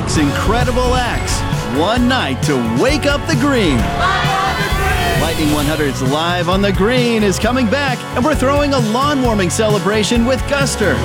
Mike's Incredible Acts. One night to wake up the green. Lightning 100's Live on the Green is coming back, and we're throwing a lawn warming celebration with Guster.